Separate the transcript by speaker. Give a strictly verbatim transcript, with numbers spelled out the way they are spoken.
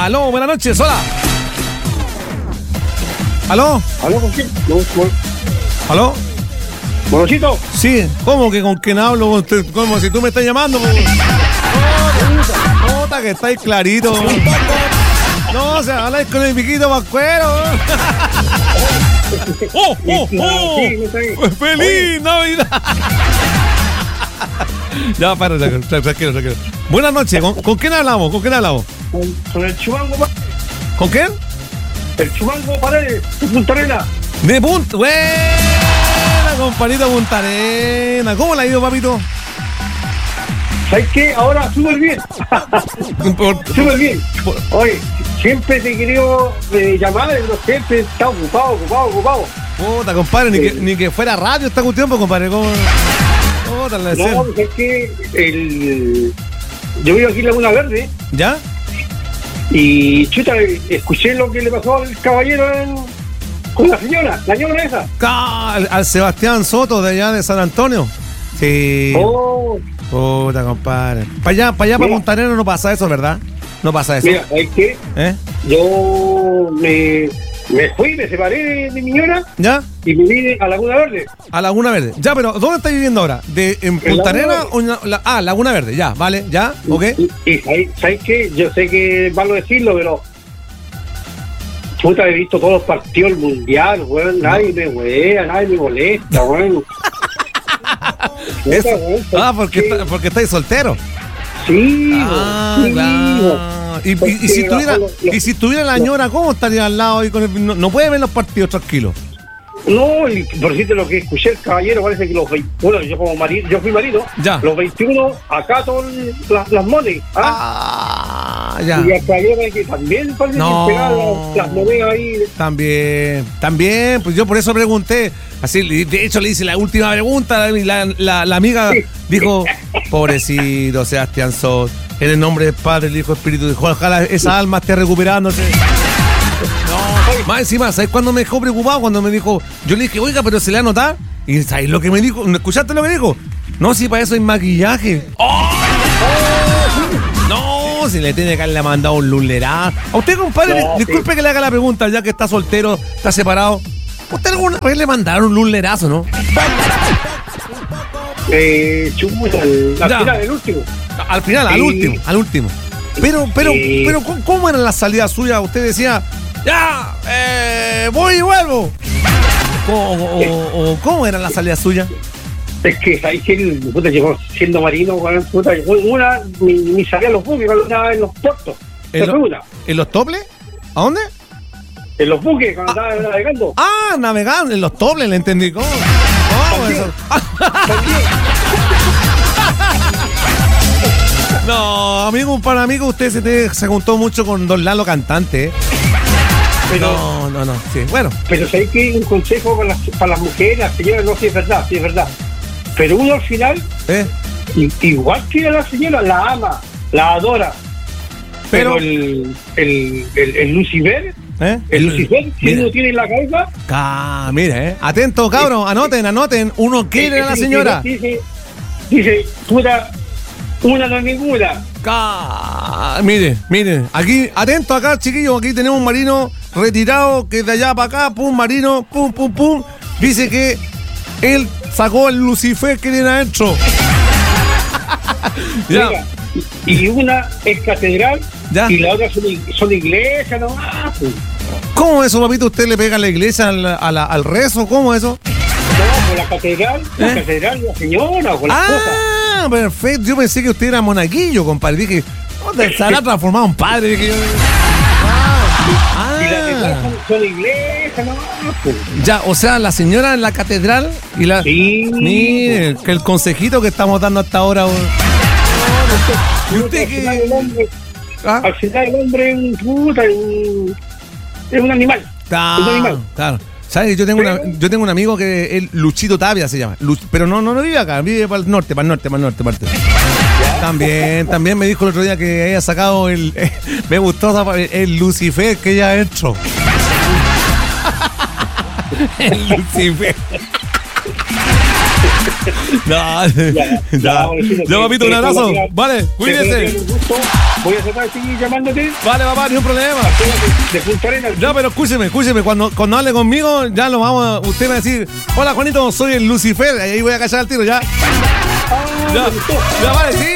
Speaker 1: Aló, buenas noches, hola. ¿Aló?
Speaker 2: ¿Aló con quién? No, no.
Speaker 1: ¿Aló?
Speaker 2: ¿Monosito?
Speaker 1: Sí, ¿cómo que con quién hablo? Usted, como si tú me estás llamando. Nota que estáis clarito. No, o sea, habláis con el piquito pascuero. ¡Oh, oh, oh! ¡Feliz Navidad! Ya, para, tranquilo, tranquilo. Buenas noches, ¿con, ¿con quién hablamos? ¿Con quién hablamos?
Speaker 2: Con, con el Chumango Paredes.
Speaker 1: ¿Con quién?
Speaker 2: El Chumango Paredes, de Punta Arenas.
Speaker 1: De Punta... Buena, compadrito Punta Arenas. ¿Cómo le ha ido, papito?
Speaker 2: ¿Sabes qué? Ahora súper bien. Súper bien. Oye, siempre te he querido eh, llamar, pero siempre está ocupado, ocupado, ocupado.
Speaker 1: Puta, compadre, ni,
Speaker 2: eh.
Speaker 1: que, ni que fuera radio esta cuestión, pues, compadre. ¿Cómo? Puta, la
Speaker 2: No, es que el... yo vivo aquí en Laguna Verde.
Speaker 1: ¿Ya?
Speaker 2: Y, chuta, escuché lo que le pasó al caballero en... con la señora, la señora esa.
Speaker 1: Al, al Sebastián Soto de allá de San Antonio. Sí.
Speaker 2: Oh.
Speaker 1: Puta, compadre. Para allá, para allá, para Punta Arenas no pasa eso, ¿verdad? No pasa eso.
Speaker 2: Mira, ¿sabes qué?
Speaker 1: ¿Eh?
Speaker 2: Yo me, me fui, me separé de, de mi señora.
Speaker 1: ¿Ya?
Speaker 2: Y me vine a Laguna Verde.
Speaker 1: A Laguna Verde. Ya, pero ¿dónde estás viviendo ahora? ¿De, ¿En Punta Arenas o en la, ah, Laguna Verde? Ya, vale, ya, ok.
Speaker 2: Y, y ¿sabes, ¿sabes qué? Yo sé que es malo decirlo, pero... puta, he visto todos los partidos del mundial, weón. Nadie me wea, nadie me molesta, weón.
Speaker 1: Eso, ah, porque, está, porque estáis soltero.
Speaker 2: Sí,
Speaker 1: ah,
Speaker 2: sí,
Speaker 1: claro. Y, y, y, si tuviera, lo, lo, y si tuviera la ñora, ¿cómo estaría al lado ahí con el, no, no puede ver los partidos tranquilos?
Speaker 2: No, y por decirte lo que escuché el caballero, parece que los veintiuno, bueno, yo como marido, yo fui marido,
Speaker 1: ya.
Speaker 2: Los veintiuno acato las, las monedas.
Speaker 1: ¿ah? ah, ya.
Speaker 2: Y el caballero que también parece
Speaker 1: no.
Speaker 2: que pegar las, las monedas ahí.
Speaker 1: También, también, pues yo por eso pregunté. Así, de hecho le hice la última pregunta, la, la, la amiga sí. Dijo, pobrecito Sebastián Soto, en el nombre del Padre, el Hijo, Espíritu, dijo, ojalá esa alma esté recuperándose. No, más encima, ¿sabes cuándo me dejó preocupado? Cuando me dijo, yo le dije, oiga, pero se le va a notar. Y ¿sabes lo que me dijo? ¿Escuchaste lo que dijo? No, si para eso hay maquillaje. ¡Oh! No, si le tiene que haberle mandado un lulerazo. A usted, compadre, no, disculpe sí. que le haga la pregunta, ya que está soltero, está separado. ¿Usted alguna vez le mandaron un lulerazo, no?
Speaker 2: Eh, chuta, al, al final, el último.
Speaker 1: Al final, sí. al último, al último. Pero, pero, sí. pero, ¿cómo eran las salidas suyas? Usted decía, ya, eh, voy y vuelvo. O, o, o, o, ¿cómo eran las salidas suyas?
Speaker 2: Es que ahí que puta, llegó siendo marino, puta, una, ni, ni salía a los buques, una en los puertos.
Speaker 1: ¿En, lo, ¿En los toples? ¿A dónde?
Speaker 2: En los buques, cuando ah, estaba navegando.
Speaker 1: Ah, navegando, en los toples, le entendí. ¿Cómo? ¿Cómo eso? No, amigo, un para amigo, usted se, te, se juntó mucho con Don Lalo cantante, ¿eh? Pero, no, no, no, sí, bueno.
Speaker 2: Pero ¿sabes qué? Un consejo para las, para las mujeres, las señoras, no, sí es verdad, sí es verdad. Pero uno al final,
Speaker 1: ¿eh?
Speaker 2: Igual que a la señora, la ama, la adora. Pero, pero el, el, el, el Lucifer, ¿eh? El Lucifer, si uno tiene en la cabeza.
Speaker 1: Ah, mire, eh. Atento, cabrón, anoten, anoten. Uno quiere a la señora.
Speaker 2: Dice, dice, puta, una no es ninguna.
Speaker 1: Ah, mire, mire, aquí, atento acá, chiquillos, aquí tenemos un marino retirado que de allá para acá, pum, marino, pum, pum, pum. Dice que él sacó el Lucifer que tiene adentro.
Speaker 2: Ya. Mira, y una es catedral, ¿ya? Y la otra son, son iglesias nomás.
Speaker 1: ¿Cómo eso, papito? ¿Usted le pega a la iglesia al, a la, al rezo? ¿Cómo eso?
Speaker 2: No, con la catedral, ¿eh? La catedral de la señora, con las
Speaker 1: ah,
Speaker 2: cosas.
Speaker 1: Ah, perfecto. Yo pensé que usted era monaguillo, compadre. Dije, ¿dónde se habrá transformado en padre? Dije yo.
Speaker 2: Ah, y las demás son, son iglesias nomás.
Speaker 1: Ya, o sea, la señora en la catedral y la.
Speaker 2: Sí.
Speaker 1: Mire, que el consejito que estamos dando hasta ahora. ¿Y usted qué?
Speaker 2: ¿Ah? Al final el hombre es un puta, es un, es un animal.
Speaker 1: Claro,
Speaker 2: es un animal.
Speaker 1: Claro. ¿Sabes? Yo tengo, una, yo tengo un amigo que es Luchito Tapia, se llama. Luch, pero no, no, no vive acá, vive para el norte, para el norte, para el norte, para el norte. También, también me dijo el otro día que haya sacado el. Eh, me gustó el, el Lucifer que ella ha hecho. El Lucifer. No, ya. Ya, ya papito, un abrazo. Vale, cuídese.
Speaker 2: Voy a tratar de seguir llamándote.
Speaker 1: Vale, papá, ni un problema.
Speaker 2: De Punta Arenas.
Speaker 1: Ya, pero escúcheme, escúcheme. Cuando, cuando hable conmigo, ya lo vamos a. Usted me va a decir: hola, Juanito, soy el Lucifer. Ahí voy a callar al tiro, ya.
Speaker 2: Ah,
Speaker 1: ya, ya, vale, sí.